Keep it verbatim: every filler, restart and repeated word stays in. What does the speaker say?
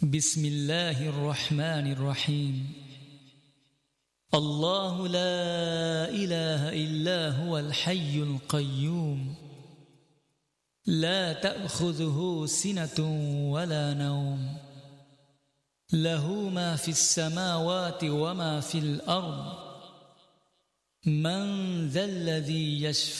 بسم الله الرحمن الرحيم. الله لا إله إلا هو الحي القيوم لا تأخذه سنة ولا نوم له ما في السماوات وما في الأرض من ذا الذي يشفع